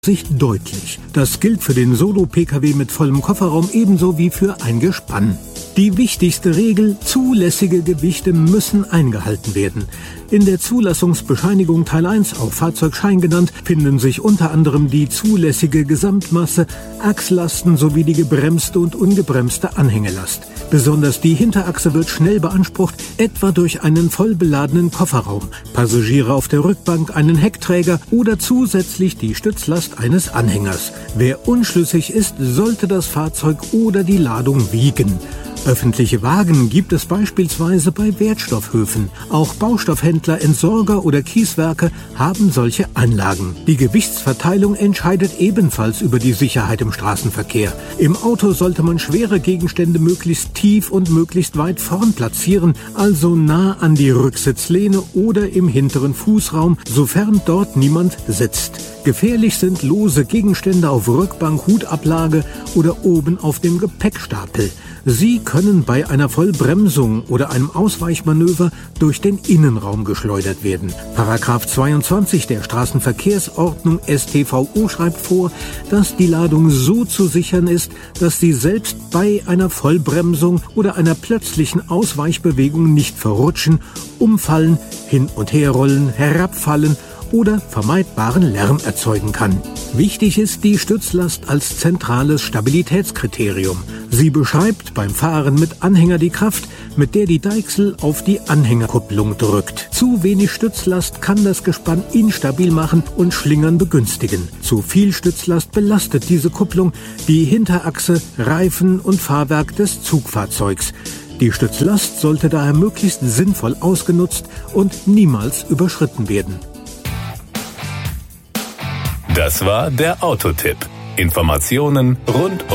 sich deutlich. Das gilt für den Solo-Pkw mit vollem Kofferraum ebenso wie für ein Gespann. Die wichtigste Regel: zulässige Gewichte müssen eingehalten werden. In der Zulassungsbescheinigung Teil 1, auch Fahrzeugschein genannt, finden sich unter anderem die zulässige Gesamtmasse, Achslasten sowie die gebremste und ungebremste Anhängelast. Besonders die Hinterachse wird schnell beansprucht, etwa durch einen voll beladenen Kofferraum, Passagiere auf der Rückbank, einen Heckträger oder zusätzlich die Stützlast eines Anhängers. Wer unschlüssig ist, sollte das Fahrzeug oder die Ladung wiegen. Öffentliche Wagen gibt es beispielsweise bei Wertstoffhöfen. Auch Baustoffhändler, Entsorger oder Kieswerke haben solche Anlagen. Die Gewichtsverteilung entscheidet ebenfalls über die Sicherheit im Straßenverkehr. Im Auto sollte man schwere Gegenstände möglichst tief und möglichst weit vorn platzieren, also nah an die Rücksitzlehne oder im hinteren Fußraum, sofern dort niemand sitzt. Gefährlich sind lose Gegenstände auf Rückbank, Hutablage oder oben auf dem Gepäckstapel. Sie können bei einer Vollbremsung oder einem Ausweichmanöver durch den Innenraum geschleudert werden. Paragraph 22 der Straßenverkehrsordnung StVO schreibt vor, dass die Ladung so zu sichern ist, dass sie selbst bei einer Vollbremsung oder einer plötzlichen Ausweichbewegung nicht verrutschen, umfallen, hin und her rollen, herabfallen oder vermeidbaren Lärm erzeugen kann. Wichtig ist die Stützlast als zentrales Stabilitätskriterium. Sie beschreibt beim Fahren mit Anhänger die Kraft, mit der die Deichsel auf die Anhängerkupplung drückt. Zu wenig Stützlast kann das Gespann instabil machen und Schlingern begünstigen. Zu viel Stützlast belastet diese Kupplung die Hinterachse, Reifen und Fahrwerk des Zugfahrzeugs. Die Stützlast sollte daher möglichst sinnvoll ausgenutzt und niemals überschritten werden. Das war der Autotipp. Informationen rund